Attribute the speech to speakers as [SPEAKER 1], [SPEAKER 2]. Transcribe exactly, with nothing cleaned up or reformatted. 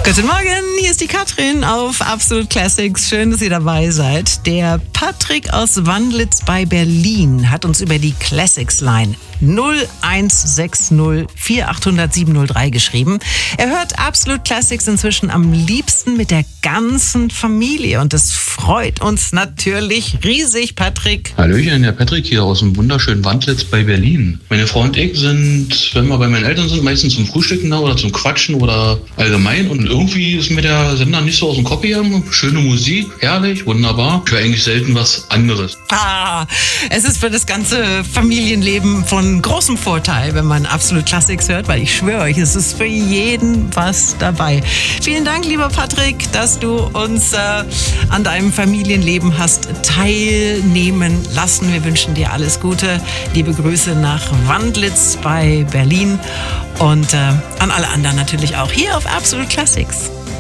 [SPEAKER 1] Guten Morgen, hier ist die Katrin auf Absolut Classics. Schön, dass ihr dabei seid. Der Patrick aus Wandlitz bei Berlin hat uns über die Classics Line null eins sechs null vier acht null null sieben null drei geschrieben. Er hört Absolut Classics inzwischen am liebsten mit der ganzen Familie und das freut uns natürlich riesig, Patrick.
[SPEAKER 2] Hallöchen, der Patrick hier aus dem wunderschönen Wandlitz bei Berlin. Meine Frau und ich sind, wenn wir bei meinen Eltern sind, meistens zum Frühstücken da oder zum Quatschen oder allgemein, und irgendwie ist mir der Sender nicht so aus dem Kopf gegangen. Schöne Musik, herrlich, wunderbar. Ich höre eigentlich selten was anderes.
[SPEAKER 1] Ah, es ist für das ganze Familienleben von großem Vorteil, wenn man Absolut Classics hört, weil ich schwöre euch, es ist für jeden was dabei. Vielen Dank, lieber Patrick, dass du uns äh, an deinem Familienleben hast teilnehmen lassen. Wir wünschen dir alles Gute. Liebe Grüße nach Wandlitz bei Berlin und äh, an alle anderen natürlich auch hier auf Absolut Classics.